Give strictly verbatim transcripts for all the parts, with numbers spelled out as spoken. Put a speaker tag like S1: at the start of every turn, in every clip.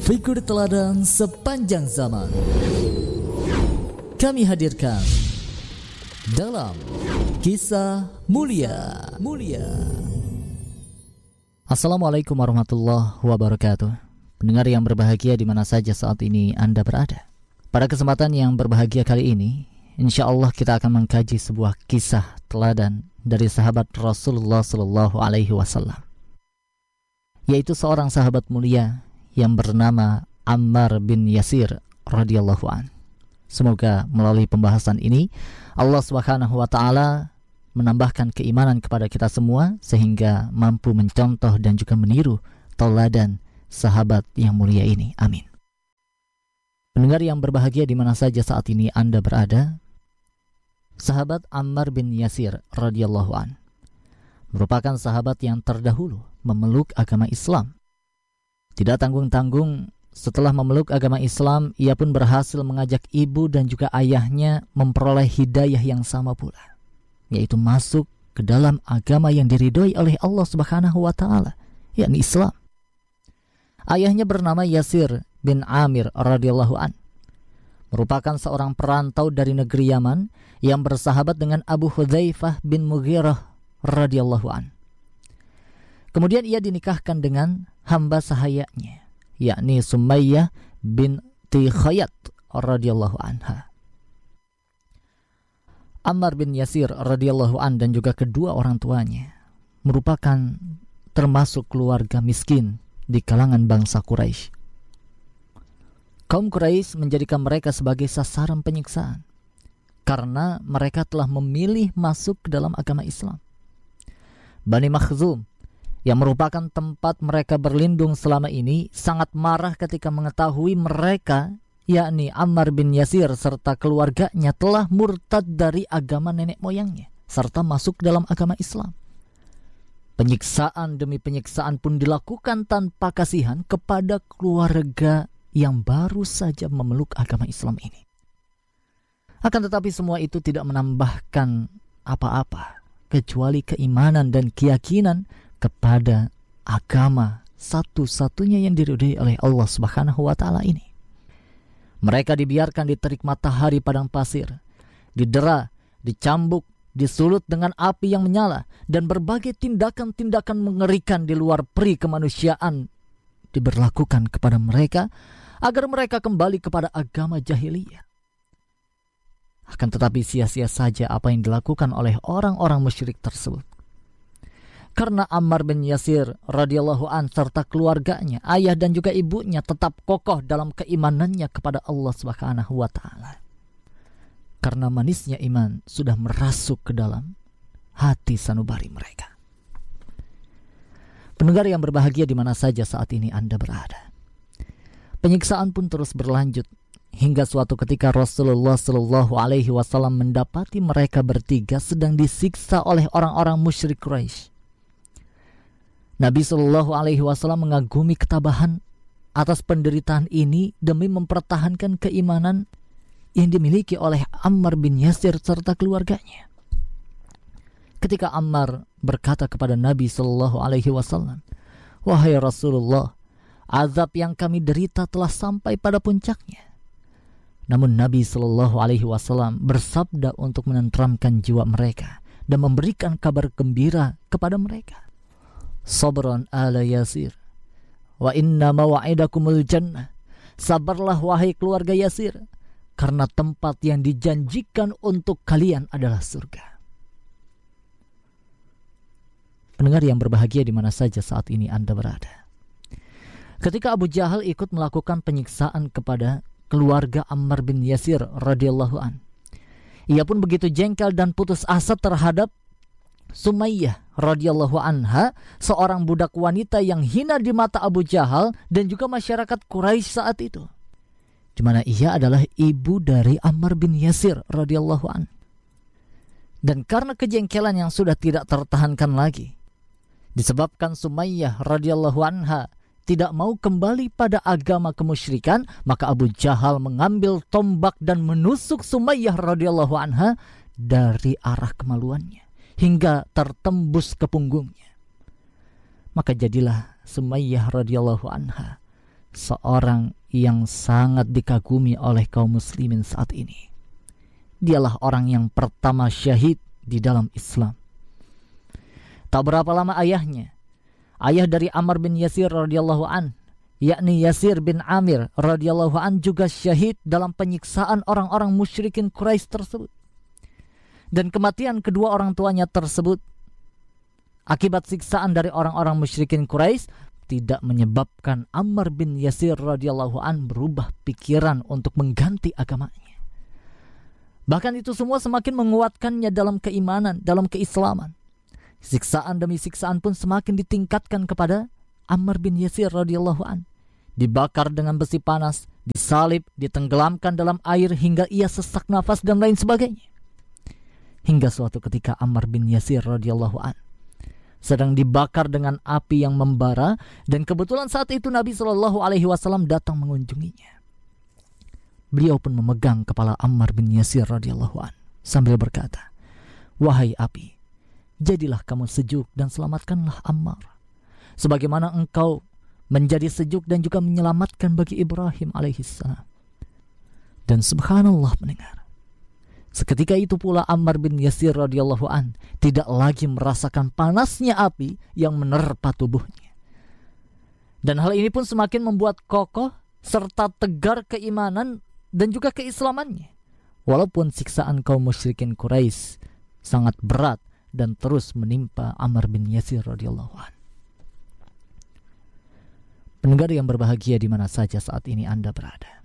S1: Figur teladan sepanjang zaman kami hadirkan dalam Kisah Mulia. Mulia. Assalamualaikum warahmatullahi wabarakatuh. Pendengar yang berbahagia di mana saja saat ini Anda berada. Pada kesempatan yang berbahagia kali ini, insya Allah kita akan mengkaji sebuah kisah teladan dari sahabat Rasulullah Sallallahu Alaihi Wasallam, yaitu seorang sahabat mulia yang bernama Ammar bin Yasir radhiyallahu an. Semoga melalui pembahasan ini Allah Subhanahu wa taala menambahkan keimanan kepada kita semua sehingga mampu mencontoh dan juga meniru tauladan sahabat yang mulia ini. Amin. Pendengar yang berbahagia di mana saja saat ini Anda berada, sahabat Ammar bin Yasir radhiyallahu an merupakan sahabat yang terdahulu memeluk agama Islam. Tidak tanggung-tanggung, setelah memeluk agama Islam, ia pun berhasil mengajak ibu dan juga ayahnya memperoleh hidayah yang sama pula, yaitu masuk ke dalam agama yang diridhoi oleh Allah Subhanahu wa taala, yakni Islam. Ayahnya bernama Yasir bin Amir radhiyallahu an, merupakan seorang perantau dari negeri Yaman yang bersahabat dengan Abu Hudzaifah bin Mughirah radhiyallahu an. Kemudian ia dinikahkan dengan hamba sahayanya, yakni Sumayyah binti Khayyat radhiyallahu anha. Ammar bin Yasir radhiyallahu an dan juga kedua orang tuanya merupakan termasuk keluarga miskin di kalangan bangsa Quraisy. Kaum Quraisy menjadikan mereka sebagai sasaran penyiksaan karena mereka telah memilih masuk ke dalam agama Islam. Bani Makhzum yang merupakan tempat mereka berlindung selama ini sangat marah ketika mengetahui mereka, yakni Ammar bin Yasir serta keluarganya, telah murtad dari agama nenek moyangnya serta masuk dalam agama Islam. Penyiksaan demi penyiksaan pun dilakukan tanpa kasihan kepada keluarga yang baru saja memeluk agama Islam ini. Akan tetapi semua itu tidak menambahkan apa-apa kecuali keimanan dan keyakinan kepada agama satu-satunya yang diridhoi oleh Allah Subhanahu wa taala ini. Mereka dibiarkan diterik matahari padang pasir, didera, dicambuk, disulut dengan api yang menyala, dan berbagai tindakan-tindakan mengerikan di luar peri kemanusiaan diberlakukan kepada mereka agar mereka kembali kepada agama jahiliyah. Akan tetapi sia-sia saja apa yang dilakukan oleh orang-orang musyrik tersebut. Karena Ammar bin Yasir radhiyallahu an serta keluarganya, ayah dan juga ibunya tetap kokoh dalam keimanannya kepada Allah Subhanahu wa taala. Karena manisnya iman sudah merasuk ke dalam hati sanubari mereka. Pendengar yang berbahagia di mana saja saat ini Anda berada. Penyiksaan pun terus berlanjut hingga suatu ketika Rasulullah Shallallahu Alaihi Wasallam mendapati mereka bertiga sedang disiksa oleh orang-orang musyrik Quraisy. Nabi Shallallahu Alaihi Wasallam mengagumi ketabahan atas penderitaan ini demi mempertahankan keimanan yang dimiliki oleh Ammar bin Yasir serta keluarganya. Ketika Ammar berkata kepada Nabi Shallallahu Alaihi Wasallam, "Wahai Rasulullah, azab yang kami derita telah sampai pada puncaknya." Namun Nabi Shallallahu Alaihi Wasallam bersabda untuk menenteramkan jiwa mereka dan memberikan kabar gembira kepada mereka. Sabran ala Yasir, wa inna maw'idakumul jannah. Sabarlah wahai keluarga Yasir, karena tempat yang dijanjikan untuk kalian adalah surga. Pendengar yang berbahagia di mana saja saat ini Anda berada. Ketika Abu Jahal ikut melakukan penyiksaan kepada keluarga Ammar bin Yasir radhiyallahu an, ia pun begitu jengkel dan putus asa terhadap Sumayyah radhiyallahu anha, seorang budak wanita yang hina di mata Abu Jahal dan juga masyarakat Quraisy saat itu, di mana ia adalah ibu dari Ammar bin Yasir radhiyallahu an. Dan karena kejengkelan yang sudah tidak tertahankan lagi, disebabkan Sumayyah radhiyallahu anha tidak mau kembali pada agama kemusyrikan, maka Abu Jahal mengambil tombak dan menusuk Sumayyah radhiyallahu anha dari arah kemaluannya hingga tertembus ke punggungnya. Maka jadilah Sumayyah radhiyallahu anha seorang yang sangat dikagumi oleh kaum muslimin saat ini. Dialah orang yang pertama syahid di dalam Islam. Tak berapa lama ayahnya, ayah dari Ammar bin Yasir radhiyallahu an, yakni Yasir bin Amir radhiyallahu an, juga syahid dalam penyiksaan orang-orang musyrikin Quraisy tersebut. Dan kematian kedua orang tuanya tersebut akibat siksaan dari orang-orang musyrikin Quraisy tidak menyebabkan Ammar bin Yasir radhiyallahu an berubah pikiran untuk mengganti agamanya. Bahkan itu semua semakin menguatkannya dalam keimanan, dalam keislaman. Siksaan demi siksaan pun semakin ditingkatkan kepada Ammar bin Yasir radhiyallahu an. Dibakar dengan besi panas, disalib, ditenggelamkan dalam air hingga ia sesak nafas dan lain sebagainya. Hingga suatu ketika Ammar bin Yasir radhiyallahu an sedang dibakar dengan api yang membara, dan kebetulan saat itu Nabi Shallallahu Alaihi Wasallam datang mengunjunginya. Beliau pun memegang kepala Ammar bin Yasir radhiyallahu an sambil berkata, "Wahai api, jadilah kamu sejuk dan selamatkanlah Ammar, sebagaimana engkau menjadi sejuk dan juga menyelamatkan bagi Ibrahim alaihissalam." Dan subhanallah mendengar, seketika itu pula Ammar bin Yasir radhiyallahu an tidak lagi merasakan panasnya api yang menerpa tubuhnya. Dan hal ini pun semakin membuat kokoh serta tegar keimanan dan juga keislamannya. Walaupun siksaan kaum musyrikin Quraisy sangat berat dan terus menimpa Ammar bin Yasir radhiyallahu an. Pendengar yang berbahagia di mana saja saat ini Anda berada.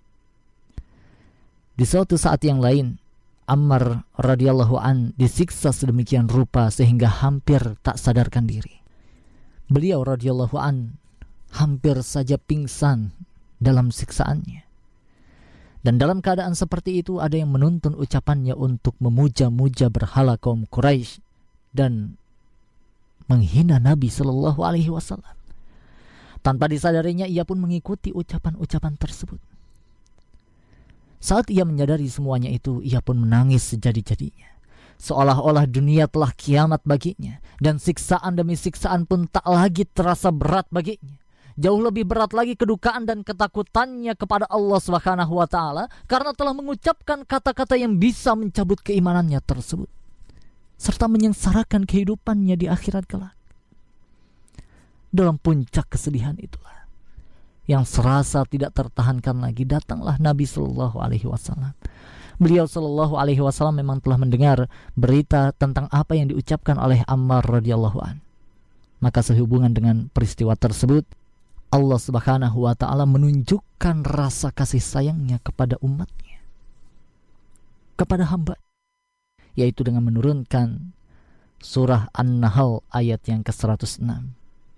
S1: Di suatu saat yang lain, Ammar radhiyallahu an disiksa sedemikian rupa sehingga hampir tak sadarkan diri. Beliau radhiyallahu an hampir saja pingsan dalam siksaannya. Dan dalam keadaan seperti itu ada yang menuntun ucapannya untuk memuja-muja berhala kaum Quraisy dan menghina Nabi Shallallahu Alaihi Wasallam. Tanpa disadarinya ia pun mengikuti ucapan-ucapan tersebut. Saat ia menyadari semuanya itu, ia pun menangis sejadi-jadinya. Seolah-olah dunia telah kiamat baginya, dan siksaan demi siksaan pun tak lagi terasa berat baginya. Jauh lebih berat lagi kedukaan dan ketakutannya kepada Allah Subhanahu wa taala karena telah mengucapkan kata-kata yang bisa mencabut keimanannya tersebut serta menyengsarakan kehidupannya di akhirat kelak. Dalam puncak kesedihan itulah yang serasa tidak tertahankan lagi, datanglah Nabi Sallallahu Alaihi Wasallam. Beliau Sallallahu Alaihi Wasallam memang telah mendengar berita tentang apa yang diucapkan oleh Ammar radhiyallahu an. Maka sehubungan dengan peristiwa tersebut, Allah Subhanahu wa taala menunjukkan rasa kasih sayangnya kepada umatnya, kepada hamba, yaitu dengan menurunkan surah An-Nahl ayat yang ke seratus enam.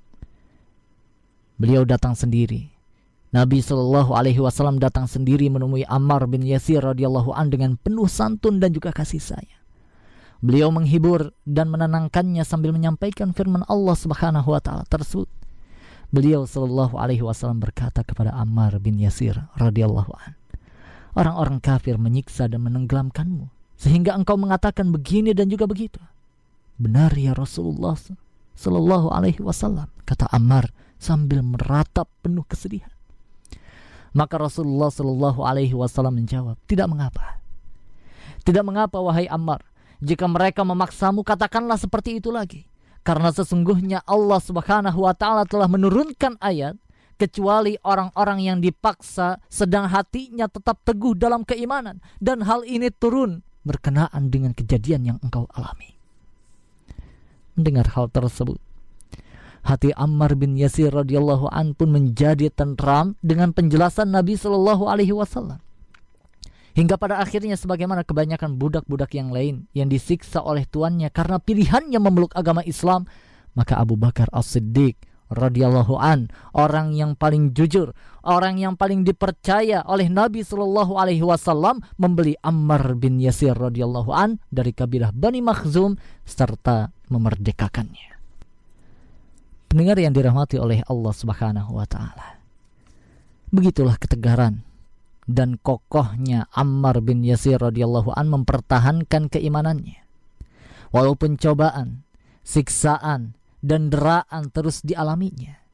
S1: Beliau datang sendiri. Nabi Shallallahu Alaihi Wasallam datang sendiri menemui Ammar bin Yasir radhiyallahu an dengan penuh santun dan juga kasih sayang. Beliau menghibur dan menenangkannya sambil menyampaikan firman Allah Subhanahu wa taala tersebut. Beliau Shallallahu Alaihi Wasallam berkata kepada Ammar bin Yasir radhiyallahu an, "Orang-orang kafir menyiksa dan menenggelamkanmu sehingga engkau mengatakan begini dan juga begitu." "Benar ya Rasulullah Shallallahu Alaihi Wasallam," kata Ammar sambil meratap penuh kesedihan. Maka Rasulullah Shallallahu Alaihi Wasallam menjawab, "Tidak mengapa, tidak mengapa wahai Ammar. Jika mereka memaksamu, katakanlah seperti itu lagi. Karena sesungguhnya Allah Subhanahu wa taala telah menurunkan ayat, kecuali orang-orang yang dipaksa sedang hatinya tetap teguh dalam keimanan, dan hal ini turun berkenaan dengan kejadian yang engkau alami." Mendengar hal tersebut, hati Ammar bin Yasir radhiyallahu an pun menjadi tentram dengan penjelasan Nabi Shallallahu Alaihi Wasallam. Hingga pada akhirnya sebagaimana kebanyakan budak-budak yang lain yang disiksa oleh tuannya karena pilihannya memeluk agama Islam, maka Abu Bakar As-Siddiq radhiyallahu an, orang yang paling jujur, orang yang paling dipercaya oleh Nabi Shallallahu Alaihi Wasallam, membeli Ammar bin Yasir radhiyallahu an dari kabilah Bani Makhzum serta memerdekakannya. Pendengar yang dirahmati oleh Allah Subhanahu wa taala, begitulah ketegaran dan kokohnya Ammar bin Yasir radhiyallahu an mempertahankan keimanannya. Walaupun cobaan, siksaan, dan deraan terus dialaminya,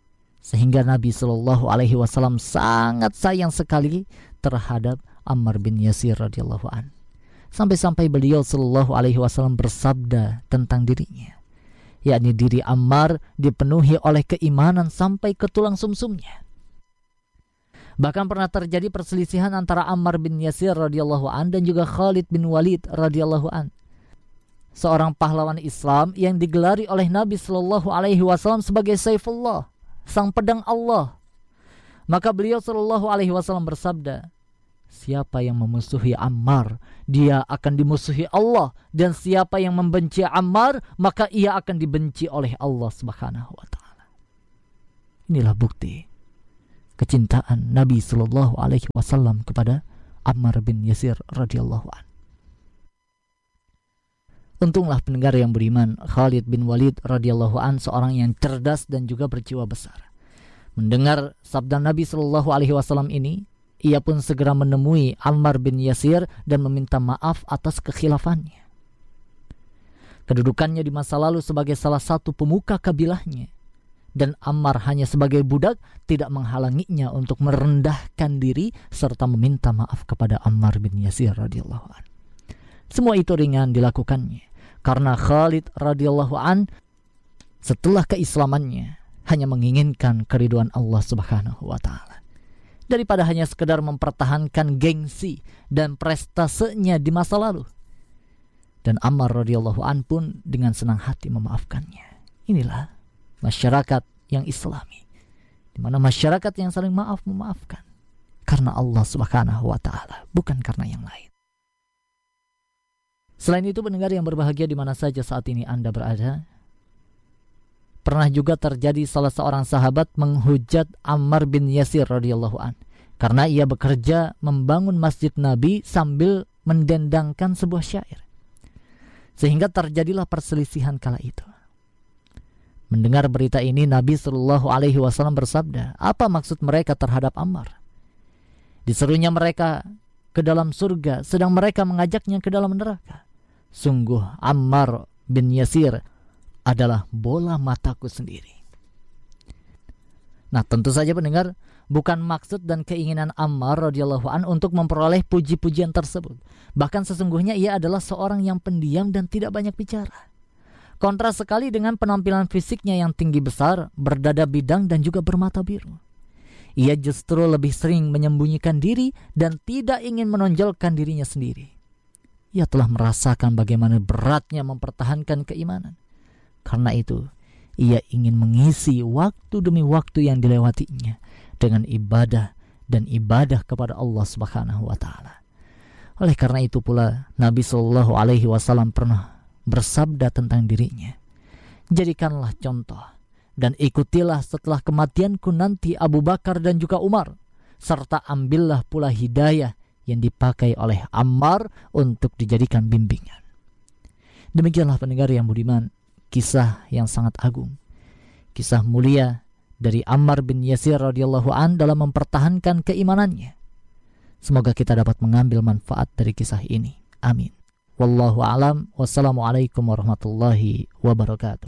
S1: Sehingga Nabi Shallallahu Alaihi Wasallam sangat sayang sekali terhadap Ammar bin Yasir radhiyallahu an. Sampai-sampai beliau Shallallahu Alaihi Wasallam bersabda tentang dirinya, yakni diri Ammar dipenuhi oleh keimanan sampai ke tulang sumsumnya. Bahkan pernah terjadi perselisihan antara Ammar bin Yasir radhiyallahu an dan juga Khalid bin Walid radhiyallahu an, seorang pahlawan Islam yang digelari oleh Nabi Shallallahu Alaihi Wasallam sebagai Saifullah, sang pedang Allah. Maka beliau Shallallahu Alaihi Wasallam bersabda, siapa yang memusuhi Ammar, dia akan dimusuhi Allah, dan siapa yang membenci Ammar, maka ia akan dibenci oleh Allah Subhanahu wa taala. Inilah bukti kecintaan Nabi Shallallahu Alaihi Wasallam kepada Ammar bin Yasir radhiyallahu an. Untunglah pendengar yang beriman, Khalid bin Walid radhiyallahu an seorang yang cerdas dan juga berjiwa besar. Mendengar sabda Nabi Shallallahu Alaihi Wasallam ini, ia pun segera menemui Ammar bin Yasir dan meminta maaf atas kekhilafannya. Kedudukannya di masa lalu sebagai salah satu pemuka kabilahnya, dan Ammar hanya sebagai budak tidak menghalanginya untuk merendahkan diri serta meminta maaf kepada Ammar bin Yasir radhiyallahu an. Semua itu ringan dilakukannya karena Khalid radhiyallahu an setelah keislamannya hanya menginginkan keridhaan Allah Subhanahu wa taala, daripada hanya sekedar mempertahankan gengsi dan prestasenya di masa lalu. Dan Ammar radhiyallahu an pun dengan senang hati memaafkannya. Inilah masyarakat yang Islami, di mana masyarakat yang saling maaf memaafkan karena Allah Subhanahu wa taala, bukan karena yang lain. Selain itu, pendengar yang berbahagia di mana saja saat ini Anda berada, pernah juga terjadi salah seorang sahabat menghujat Ammar bin Yasir radhiyallahu an karena ia bekerja membangun masjid Nabi sambil mendendangkan sebuah syair. Sehingga terjadilah perselisihan kala itu. Mendengar berita ini, Nabi Shallallahu Alaihi Wasallam bersabda, apa maksud mereka terhadap Ammar? Diserunya mereka ke dalam surga, sedang mereka mengajaknya ke dalam neraka. Sungguh Ammar bin Yasir adalah bola mataku sendiri. Nah, tentu saja pendengar, bukan maksud dan keinginan Ammar radhiyallahu an untuk memperoleh puji-pujian tersebut. Bahkan sesungguhnya ia adalah seorang yang pendiam dan tidak banyak bicara. Kontras sekali dengan penampilan fisiknya yang tinggi besar, berdada bidang dan juga bermata biru. Ia justru lebih sering menyembunyikan diri dan tidak ingin menonjolkan dirinya sendiri. Ia telah merasakan bagaimana beratnya mempertahankan keimanan. Karena itu, ia ingin mengisi waktu demi waktu yang dilewatinya dengan ibadah dan ibadah kepada Allah Subhanahu wa taala. Oleh karena itu pula Nabi Shallallahu Alaihi Wasallam pernah bersabda tentang dirinya, jadikanlah contoh dan ikutilah setelah kematianku nanti Abu Bakar dan juga Umar, serta ambillah pula hidayah yang dipakai oleh Ammar untuk dijadikan bimbingan. Demikianlah pendengar yang budiman, kisah yang sangat agung, kisah mulia dari Ammar bin Yasir radhiyallahu an dalam mempertahankan keimanannya. Semoga kita dapat mengambil manfaat dari kisah ini. Amin. Wallahu a'lam. Wassalamualaikum warahmatullahi wabarakatuh.